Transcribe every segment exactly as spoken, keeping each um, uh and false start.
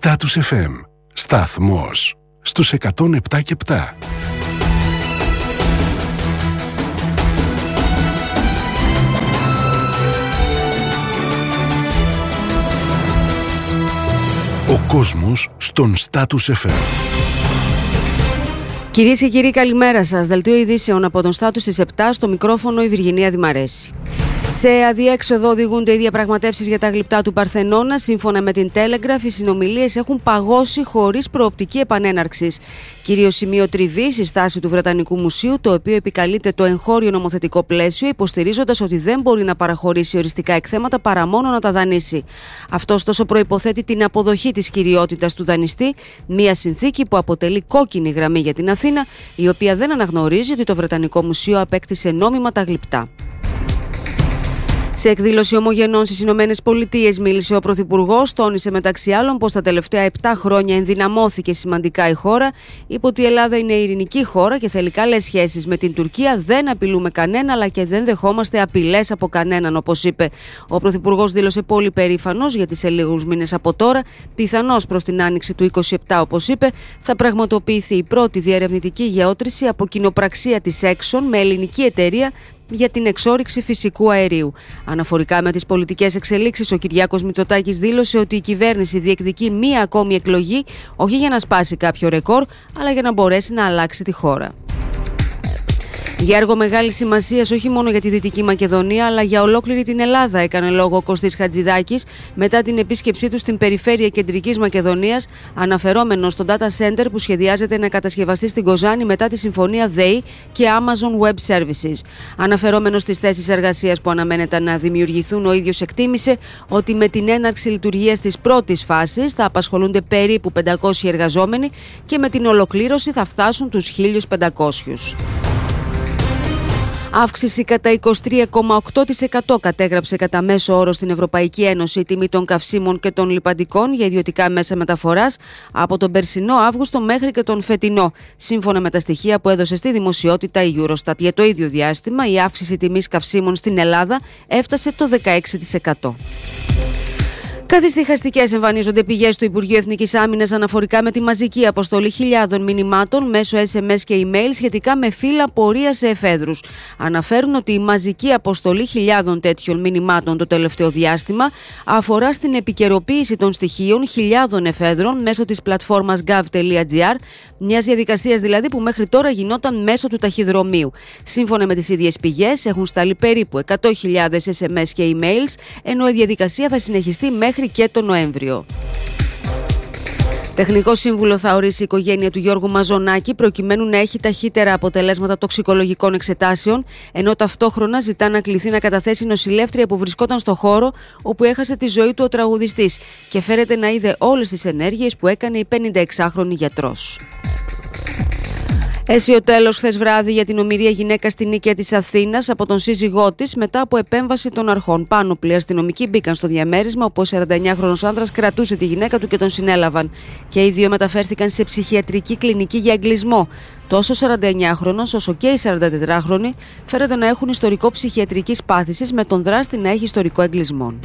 Status εφ εμ. Σταθμός στους εκατόν επτά και επτά. Ο κόσμος στον Status εφ εμ. Κυρίες και κύριοι, καλημέρα σας. Δελτίο ειδήσεων από τον Status στις επτά, στο μικρόφωνο η Βυργινία Δημαρέση. Σε αδιέξοδο οδηγούνται οι διαπραγματεύσεις για τα γλυπτά του Παρθενώνα. Σύμφωνα με την Telegraph, οι συνομιλίες έχουν παγώσει χωρίς προοπτική επανέναρξης. Κύριο σημείο τριβής η στάση του Βρετανικού Μουσείου, το οποίο επικαλείται το εγχώριο νομοθετικό πλαίσιο, υποστηρίζοντας ότι δεν μπορεί να παραχωρήσει οριστικά εκθέματα παρά μόνο να τα δανείσει. Αυτό, ωστόσο, προϋποθέτει την αποδοχή της κυριότητας του δανειστή, μια συνθήκη που αποτελεί κόκκινη γραμμή για την Αθήνα, η οποία δεν αναγνωρίζει ότι το Βρετανικό Μουσείο απέκτησε νόμιμα τα γλυπτά. Σε εκδήλωση ομογενών στις Ηνωμένες Πολιτείες μίλησε ο Πρωθυπουργός, τόνισε μεταξύ άλλων πως τα τελευταία επτά χρόνια ενδυναμώθηκε σημαντικά η χώρα, είπε ότι η Ελλάδα είναι ειρηνική χώρα και θέλει καλές σχέσεις με την Τουρκία, δεν απειλούμε κανένα αλλά και δεν δεχόμαστε απειλές από κανέναν, όπως είπε. Ο Πρωθυπουργός δήλωσε πολύ περήφανος γιατί σε λίγους μήνες από τώρα, πιθανώς προς την άνοιξη του είκοσι επτά, όπως είπε, θα πραγματοποιηθεί η πρώτη διερευνητική γεώτρηση από κοινοπραξία της Exxon με ελληνική εταιρεία για την εξόρυξη φυσικού αερίου. Αναφορικά με τις πολιτικές εξελίξεις, ο Κυριάκος Μητσοτάκης δήλωσε ότι η κυβέρνηση διεκδικεί μία ακόμη εκλογή, όχι για να σπάσει κάποιο ρεκόρ, αλλά για να μπορέσει να αλλάξει τη χώρα. Για έργο μεγάλης σημασίας όχι μόνο για τη Δυτική Μακεδονία αλλά για ολόκληρη την Ελλάδα, έκανε λόγο ο Κωστής Χατζηδάκης μετά την επίσκεψή του στην περιφέρεια Κεντρικής Μακεδονίας, αναφερόμενος στο data center που σχεδιάζεται να κατασκευαστεί στην Κοζάνη μετά τη συμφωνία ΔΕΗ και Amazon Web Services. Αναφερόμενος στις θέσεις εργασίας που αναμένεται να δημιουργηθούν, ο ίδιος εκτίμησε ότι με την έναρξη λειτουργίας της πρώτης φάσης θα απασχολούνται περίπου πεντακόσιοι εργαζόμενοι και με την ολοκλήρωση θα φτάσουν τους χίλιους πεντακόσιους. Αύξηση κατά είκοσι τρία κόμμα οκτώ τοις εκατό κατέγραψε κατά μέσο όρο στην Ευρωπαϊκή Ένωση η τιμή των καυσίμων και των λιπαντικών για ιδιωτικά μέσα μεταφοράς από τον περσινό Αύγουστο μέχρι και τον φετινό, σύμφωνα με τα στοιχεία που έδωσε στη δημοσιότητα η Eurostat. Για το ίδιο διάστημα, η αύξηση τιμής καυσίμων στην Ελλάδα έφτασε το δεκαέξι τοις εκατό. Καθησυχαστικές εμφανίζονται πηγές του Υπουργείου Εθνικής Άμυνας αναφορικά με τη μαζική αποστολή χιλιάδων μηνυμάτων μέσω ες εμ ες και email σχετικά με φύλλα πορείας σε εφέδρους. Αναφέρουν ότι η μαζική αποστολή χιλιάδων τέτοιων μηνυμάτων το τελευταίο διάστημα αφορά στην επικαιροποίηση των στοιχείων χιλιάδων εφέδρων μέσω της πλατφόρμας gov.gr, μιας διαδικασίας δηλαδή που μέχρι τώρα γινόταν μέσω του ταχυδρομείου. Σύμφωνα με τις ίδιες πηγές, έχουν σταλεί περίπου εκατό χιλιάδες ες εμ ες και emails, ενώ η διαδικασία θα συνεχιστεί μέχρι και τον Νοέμβριο. Τεχνικό σύμβουλο θα ορίσει η οικογένεια του Γιώργου Μαζονάκη προκειμένου να έχει ταχύτερα αποτελέσματα τοξικολογικών εξετάσεων, ενώ ταυτόχρονα ζητά να κληθεί να καταθέσει νοσηλεύτρια που βρισκόταν στο χώρο όπου έχασε τη ζωή του ο τραγουδιστής και φέρεται να είδε όλες τις ενέργειες που έκανε η πενηνταεξάχρονη γιατρός. Έσυ ο τέλος χθες βράδυ για την ομηρία γυναίκα στη Νίκαια της Αθήνας από τον σύζυγό της μετά από επέμβαση των αρχών. Πάνωπλοι αστυνομικοί μπήκαν στο διαμέρισμα όπου ο σαρανταεννιάχρονος άνδρας κρατούσε τη γυναίκα του και τον συνέλαβαν. Και οι δύο μεταφέρθηκαν σε ψυχιατρική κλινική για εγκλισμό. Τόσο ο σαρανταεννιάχρονος όσο και η σαραντατετράχρονη φέρεται να έχουν ιστορικό ψυχιατρικής πάθησης, με τον δράστη να έχει ιστορικό εγκλισμών.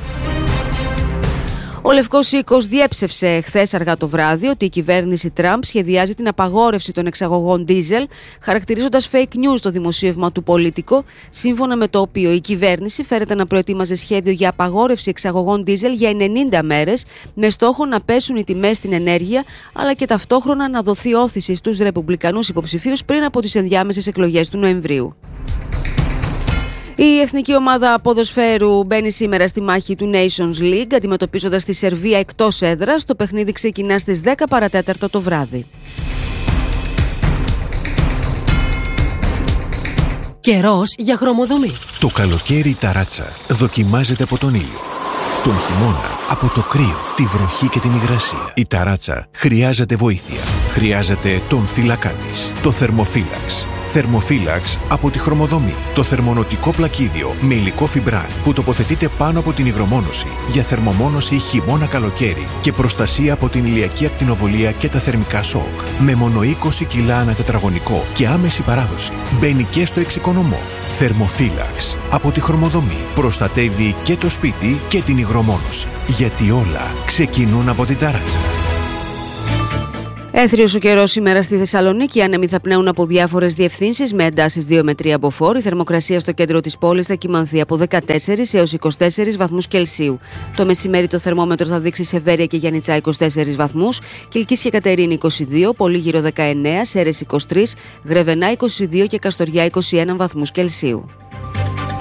Ο Λευκός Οίκος διέψευσε χθες αργά το βράδυ ότι η κυβέρνηση Τραμπ σχεδιάζει την απαγόρευση των εξαγωγών ντίζελ, χαρακτηρίζοντας fake news το δημοσίευμα του Politico, σύμφωνα με το οποίο η κυβέρνηση φέρεται να προετοίμαζε σχέδιο για απαγόρευση εξαγωγών ντίζελ για ενενήντα μέρες, με στόχο να πέσουν οι τιμές στην ενέργεια, αλλά και ταυτόχρονα να δοθεί όθηση στους ρεπουμπλικανούς υποψηφίους πριν από τις ενδιάμεσες εκλογές του Νοεμβρίου. Η εθνική ομάδα ποδοσφαίρου μπαίνει σήμερα στη μάχη του Nations League, αντιμετωπίζοντας τη Σερβία εκτός έδρας. Το παιχνίδι ξεκινά στις δέκα παρατέταρτο το βράδυ. Καιρός για χρωμοδομή. Το καλοκαίρι η ταράτσα δοκιμάζεται από τον ήλιο. Τον χειμώνα από το κρύο, τη βροχή και την υγρασία. Η ταράτσα χρειάζεται βοήθεια. Χρειάζεται τον φύλακά της, το θερμοφύλαξ. Θερμοφύλαξ από τη χρωμοδομή. Το θερμονοτικό πλακίδιο με υλικό φιμπράν που τοποθετείται πάνω από την υγρομόνωση για θερμομόνωση χειμώνα-καλοκαίρι και προστασία από την ηλιακή ακτινοβολία και τα θερμικά σοκ. Με μόνο είκοσι κιλά ανά τετραγωνικό και άμεση παράδοση. Μπαίνει και στο εξοικονομό. Θερμοφύλαξ από τη χρωμοδομή. Προστατεύει και το σπίτι και την υγρομόνωση. Γιατί όλα ξεκινούν από την ταράτσα. Έθριος ο καιρός σήμερα στη Θεσσαλονίκη. Οι άνεμοι θα πνέουν από διάφορες διευθύνσεις με εντάσεις δύο με τρία μποφόρ. Η θερμοκρασία στο κέντρο της πόλης θα κυμανθεί από δεκατέσσερις έως είκοσι τέσσερις βαθμούς Κελσίου. Το μεσημέρι το θερμόμετρο θα δείξει σε Βέρεια και Γιαννιτσά είκοσι τέσσερις βαθμούς, Κιλκής και Κατερίνη είκοσι δύο, Πολύγυρο δεκαεννέα, Σέρρες είκοσι τρεις, Γρεβενά είκοσι δύο και Καστοριά είκοσι ένα βαθμούς Κελσίου.